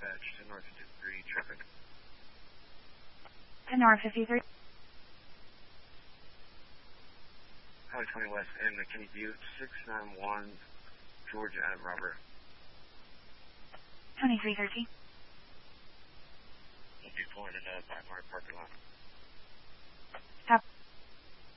dispatch to North 53 traffic. To North 53. Highway 20 West and McKinney Butte, 691 Georgia Ave, Robert. 2313. We'll be pulling in a 500 parking lot.